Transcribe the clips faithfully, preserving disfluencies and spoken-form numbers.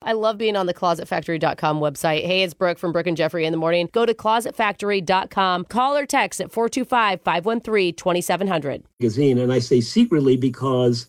I love being on the closet factory dot com website. Hey, it's Brooke from Brooke and Jeffrey in the morning. Go to closet factory dot com. Call or text at four two five, five one three, two seven zero zero. Magazine, and I say secretly because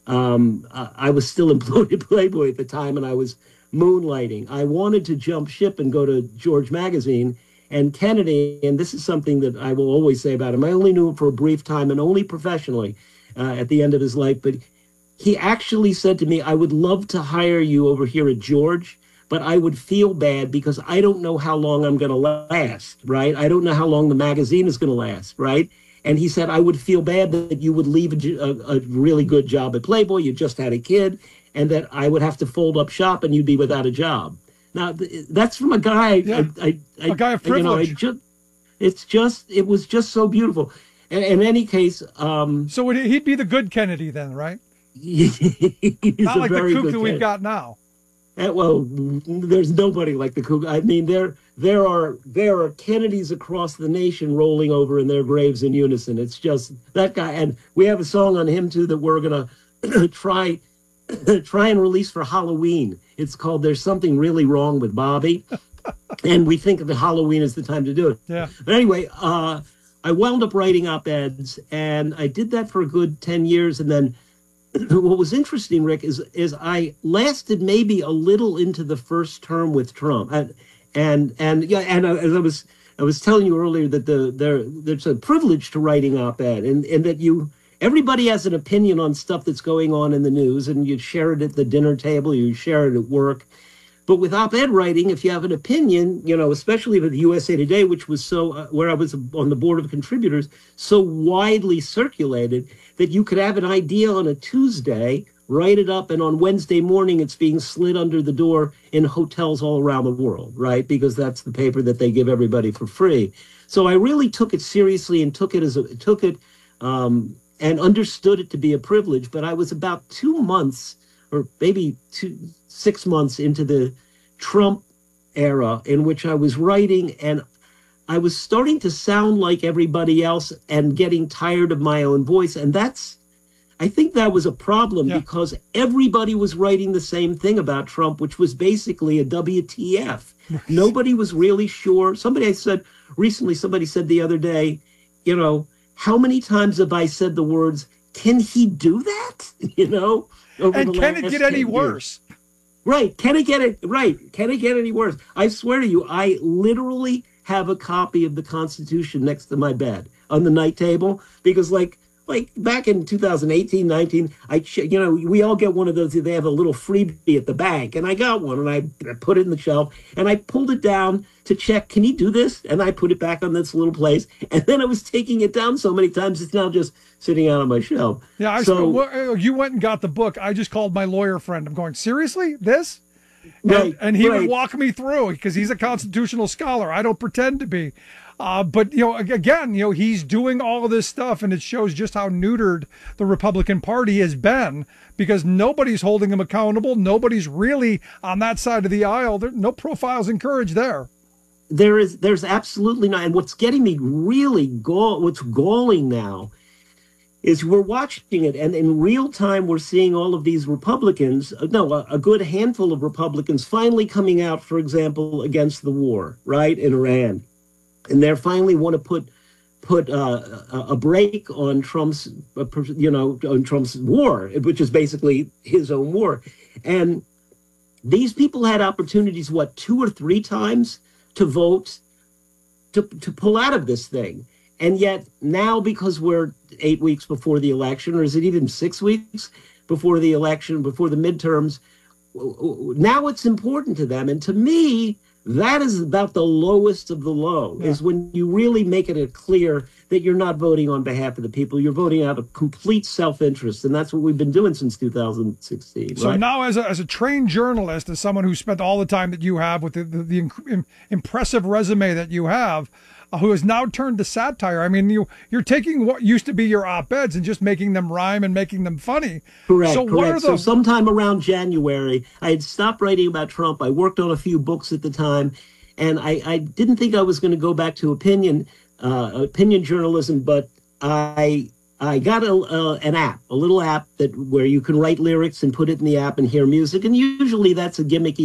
um, I, I was still employed at Playboy at the time, and I was moonlighting. I wanted to jump ship and go to George Magazine, and Kennedy, and this is something that I will always say about him. I only knew him for a brief time and only professionally uh, at the end of his life, but he actually said to me, I would love to hire you over here at George, but I would feel bad because I don't know how long I'm going to last, right? I don't know how long the magazine is going to last, right? And he said, I would feel bad that you would leave a, a, a really good job at Playboy. You just had a kid, and that I would have to fold up shop and you'd be without a job. Now, th- that's from a guy. Yeah, I, I, a guy of privilege. You know, I just, it's just, it was just so beautiful. In, in any case. Um, so would he, he'd be the good Kennedy then, right? He's Not like the kook that kid. we've got now. And, well, there's nobody like the kook. I mean, there there are there are Kennedys across the nation rolling over in their graves in unison. It's just that guy, and we have a song on him too that we're gonna try try and release for Halloween. It's called "There's Something Really Wrong with Bobby," and we think that Halloween is the time to do it. Yeah. But anyway, uh, I wound up writing op-eds, and I did that for a good ten years, and then. What was interesting, Rick, is is I lasted maybe a little into the first term with Trump, and and and yeah, and I, as I was I was telling you earlier that the there there's a privilege to writing op-ed, and and that you everybody has an opinion on stuff that's going on in the news, and you share it at the dinner table, you share it at work. But with op-ed writing, if you have an opinion, you know, especially with U S A Today, which was so, uh, where I was on the board of contributors, so widely circulated that you could have an idea on a Tuesday, write it up, and on Wednesday morning, it's being slid under the door in hotels all around the world, right? Because that's the paper that they give everybody for free. So I really took it seriously and took it as a, took it um, and understood it to be a privilege. But I was about two months or maybe two, six months into the Trump era in which I was writing, and I was starting to sound like everybody else and getting tired of my own voice. And that's, I think that was a problem yeah. because everybody was writing the same thing about Trump, which was basically a W T F. Nobody was really sure. Somebody I said recently, somebody said the other day, you know, how many times have I said the words, can he do that? You know? And can it get any worse? Years. Right. Can it get it? Right. Can it get any worse? I swear to you, I literally have a copy of the Constitution next to my bed on the night table because like, like back in two thousand eighteen, nineteen, I, you know, we all get one of those, they have a little freebie at the bank, and I got one, and I put it in the shelf, and I pulled it down to check, can he do this? And I put it back on this little place, and then I was taking it down so many times, it's now just sitting out on my shelf. Yeah, I so, well, you went and got the book. I just called my lawyer friend. I'm going, seriously, this? And, right, and he right. would walk me through because he's a constitutional scholar. I don't pretend to be. Uh, but, you know, again, you know, he's doing all of this stuff, and it shows just how neutered the Republican Party has been because nobody's holding him accountable. Nobody's really on that side of the aisle. There, no profiles encouraged there. There is, there's absolutely not. And what's getting me really gall, what's galling now is we're watching it, and in real time, we're seeing all of these Republicans, no, a, a good handful of Republicans finally coming out, for example, against the war, right, in Iran. And they finally want to put put uh, a break on Trump's, you know, on Trump's war, which is basically his own war. And these people had opportunities, what, two or three times to vote to, to pull out of this thing. And yet now, because we're eight weeks before the election, or is it even six weeks before the election, before the midterms, now it's important to them. And to me, that is about the lowest of the low, yeah. is when you really make it clear that you're not voting on behalf of the people. You're voting out of complete self-interest. And that's what we've been doing since two thousand sixteen. So right? now as a, as a trained journalist, as someone who spent all the time that you have with the, the, the inc- impressive resume that you have, uh, who has now turned to satire. I mean, you, you're taking what used to be your op-eds and just making them rhyme and making them funny. Correct, so correct. What are the... So sometime around January, I had stopped writing about Trump. I worked on a few books at the time, and I, I didn't think I was going to go back to opinion uh, opinion journalism, but I I got a, uh, an app, a little app that where you can write lyrics and put it in the app and hear music, and usually that's a gimmicky